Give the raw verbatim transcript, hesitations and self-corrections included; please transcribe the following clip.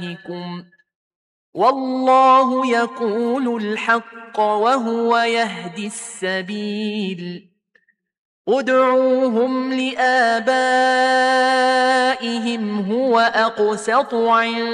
والله يقول الحق وهو يهدي السبيل ادعوهم لآبائهم هو أقسط عند